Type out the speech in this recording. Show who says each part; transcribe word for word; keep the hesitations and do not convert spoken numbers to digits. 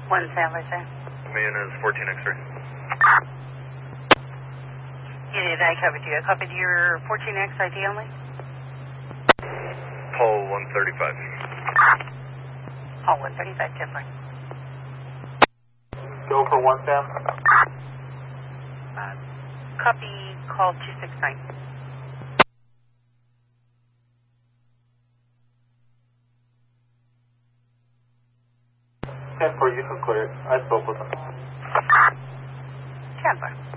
Speaker 1: One Sandler, sir.
Speaker 2: Main is fourteen X-ray.
Speaker 1: Unit, I covered you. I copied your fourteen X I D only?
Speaker 2: Paul one thirty-five.
Speaker 1: Paul one thirty-five, ten four.
Speaker 3: Go for one Sam.
Speaker 1: Uh, copy call two six nine.
Speaker 3: ten four, you can clear it. I spoke with him.
Speaker 1: ten four.